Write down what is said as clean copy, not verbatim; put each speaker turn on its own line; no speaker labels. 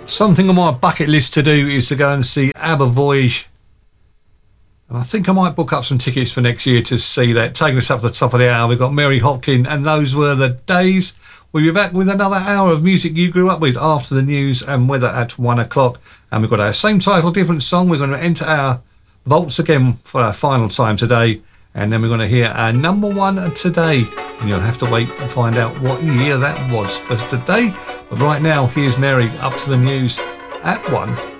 Something on my bucket list to do is to go and see ABBA Voyage. And I think I might book up some tickets for next year to see that. Taking us up to the top of the hour, we've got Mary Hopkin, and Those Were the Days. We'll be back with another hour of music you grew up with after the news and weather at 1 o'clock. And we've got our same title, different song. We're going to enter our vaults again for our final time today. And then we're going to hear our number one today. And you'll have to wait and find out what year that was for today. But right now, here's Mary up to the news at 1.